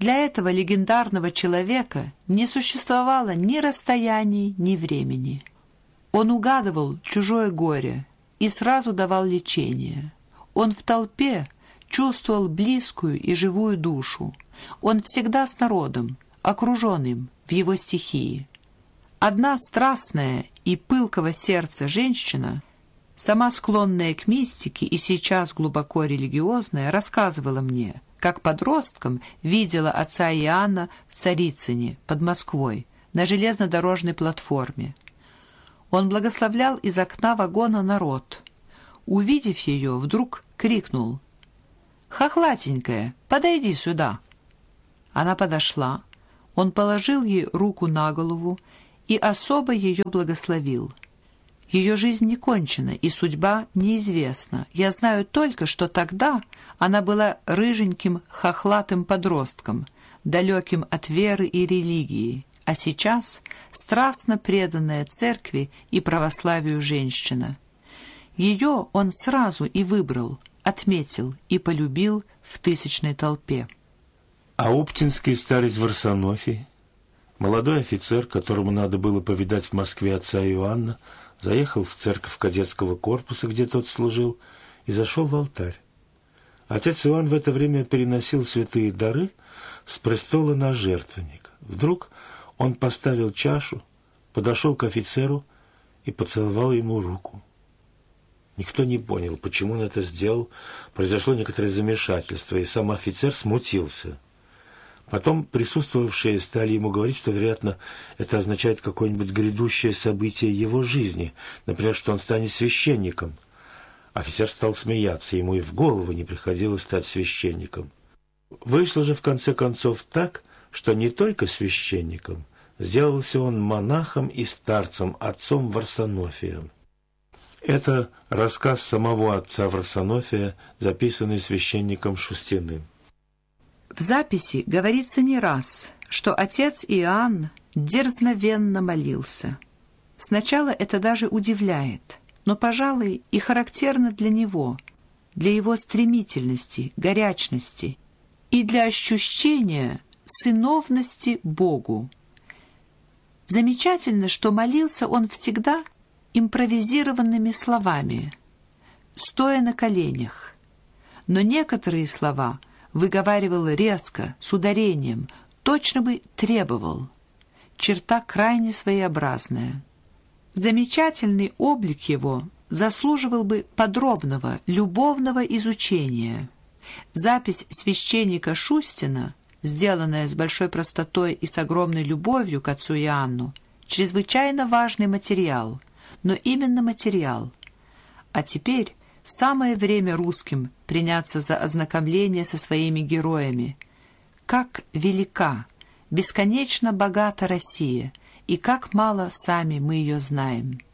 Для этого легендарного человека не существовало ни расстояний, ни времени. Он угадывал чужое горе и сразу давал лечение. Он в толпе чувствовал близкую и живую душу. Он всегда с народом, окружен им в его стихии. Одна страстная и пылкого сердца женщина, сама склонная к мистике и сейчас глубоко религиозная, рассказывала мне, как подростком видела отца Иоанна в Царицыне под Москвой на железнодорожной платформе. Он благословлял из окна вагона народ. Увидев ее, вдруг крикнул: «Хохлатенькая, подойди сюда!» Она подошла, он положил ей руку на голову и особо ее благословил. Ее жизнь не кончена, и судьба неизвестна. Я знаю только, что тогда она была рыженьким хохлатым подростком, далеким от веры и религии, а сейчас страстно преданная церкви и православию женщина. Ее он сразу и выбрал, отметил и полюбил в тысячной толпе. А оптинский старец Варсонофий, молодой офицер, которому надо было повидать в Москве отца Иоанна, заехал в церковь кадетского корпуса, где тот служил, и зашел в алтарь. Отец Иоанн в это время переносил святые дары с престола на жертвенник. Вдруг он поставил чашу, подошел к офицеру и поцеловал ему руку. Никто не понял, почему он это сделал. Произошло некоторое замешательство, и сам офицер смутился. Потом присутствовавшие стали ему говорить, что, вероятно, это означает какое-нибудь грядущее событие его жизни, например, что он станет священником. Офицер стал смеяться, ему и в голову не приходило стать священником. Вышло же, в конце концов, так, что не только священником, сделался он монахом и старцем, отцом Варсонофием. Это рассказ самого отца Варсонофия, записанный священником Шустиным. В записи говорится не раз, что отец Иоанн дерзновенно молился. Сначала это даже удивляет, но, пожалуй, и характерно для него, для его стремительности, горячности и для ощущения сыновности Богу. Замечательно, что молился он всегда импровизированными словами, стоя на коленях, но некоторые слова выговаривал резко, с ударением, точно бы требовал. Черта крайне своеобразная. Замечательный облик его заслуживал бы подробного, любовного изучения. Запись священника Шустина, сделанная с большой простотой и с огромной любовью к отцу Иоанну, чрезвычайно важный материал, но именно материал. А теперь самое время русским приняться за ознакомление со своими героями. Как велика, бесконечно богата Россия, и как мало сами мы ее знаем.